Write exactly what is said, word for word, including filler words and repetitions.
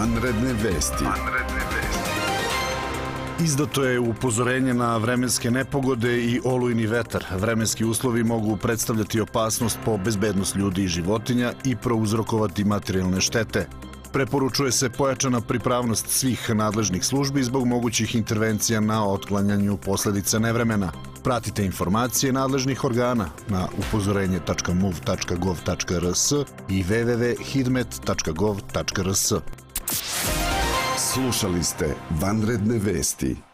Vanredne vesti. Izdato je upozorenje na vremenske nepogode i olujni vetar. Vremenski uslovi mogu predstavljati opasnost po bezbednost ljudi i životinja i prouzrokovati materijalne štete. Preporučuje se pojačana pripravnost svih nadležnih službi zbog mogućih intervencija na otklanjanju posledica nevremena. Pratite informacije nadležnih organa na upozorenje tačka mov tačka gov tačka rs i w w w tačka hidmet tačka gov tačka rs. Slušali ste Vanredne vesti.